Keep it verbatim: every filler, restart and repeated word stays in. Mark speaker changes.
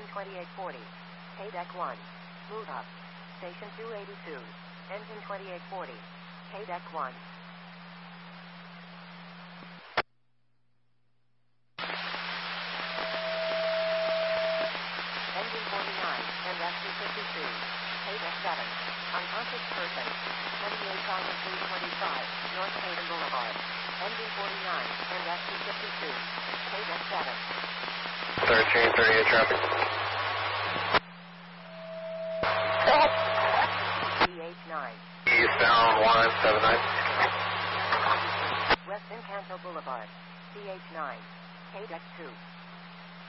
Speaker 1: twenty-eight forty. K-Deck one. Move up. Station two eighty-two. Engine twenty-eight forty. K-Deck one. Engine forty-nine and rescue fifty-two. K-Deck seven. Unconscious person. twenty-eight thousand three hundred twenty-five. North Hayden Boulevard. Engine forty-nine and rescue fifty-two. K-Deck seven.
Speaker 2: thirteen thirty-eight traffic.
Speaker 1: D H nine.
Speaker 2: Eastbound one seven nine.
Speaker 1: West Encanto Boulevard. C H nine. K-Deck two.